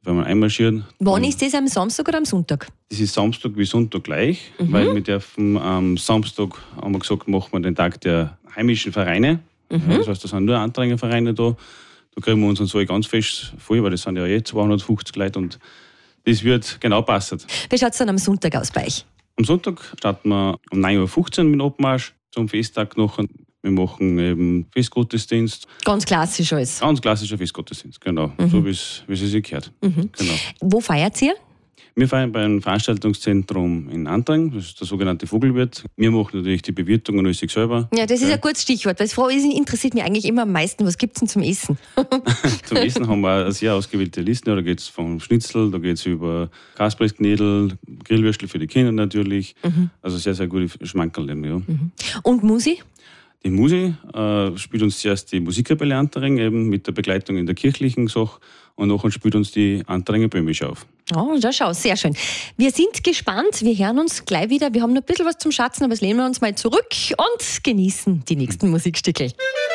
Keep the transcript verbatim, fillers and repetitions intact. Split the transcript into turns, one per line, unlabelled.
wenn wir einmarschieren.
Wann ist das, am Samstag oder am Sonntag?
Das ist Samstag wie Sonntag gleich, mhm. weil wir dürfen am Samstag, haben wir gesagt, machen wir den Tag der heimischen Vereine. Mhm. Ja, das heißt, da sind nur Antränger Vereine da. Da kriegen wir unseren Saal ganz fest voll, weil das sind ja eh zweihundertfünfzig Leute und das wird genau passen.
Wie schaut es dann am Sonntag aus bei euch?
Am Sonntag starten wir um neun Uhr fünfzehn mit dem Abmarsch zum Festtag nachher. Wir machen eben Festgottesdienst.
Ganz klassisch alles?
Ganz klassischer Festgottesdienst, genau. Mhm. So wie es sich gehört.
Mhm.
Genau.
Wo feiert ihr?
Wir feiern beim Veranstaltungszentrum in Antring, das ist der sogenannte Vogelwirt. Wir machen natürlich die Bewirtung und alles selber.
Ja, das ist ja. ein gutes Stichwort, weil das interessiert mich eigentlich immer am meisten. Was gibt es denn zum Essen?
Zum Essen haben wir eine sehr ausgewählte Liste. Da geht es vom Schnitzel, da geht es über Kaspressknädel, Grillwürstel für die Kinder natürlich. Mhm. Also sehr, sehr gute Schmankerl. Ja.
Mhm. Und Musi?
Die Musi äh, spielt uns zuerst die Musikkapelle Antring, eben mit der Begleitung in der kirchlichen Sache. Und nachher spielt uns die Antringer Böhmische auf.
Oh, da schau, sehr schön. Wir sind gespannt, wir hören uns gleich wieder. Wir haben noch ein bisschen was zum Schatzen, aber das lehnen wir uns mal zurück und genießen die nächsten Musikstücke.